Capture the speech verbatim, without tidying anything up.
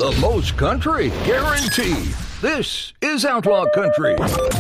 The most country, guaranteed. This is Outlaw Country.